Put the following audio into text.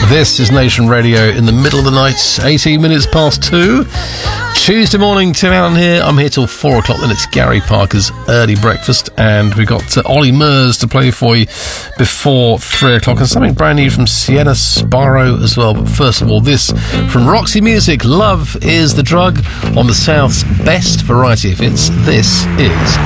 This is Nation Radio in the middle of the night, 18 minutes past 2. Tuesday morning, Tim Allen here. I'm here till 4 o'clock, then it's Gary Parker's Early Breakfast, and we've got Ollie Murs to play for you before 3 o'clock, and something brand new from Sienna Sparrow as well. But first of all, this from Roxy Music, Love is the Drug, on the South's best variety of hits. This is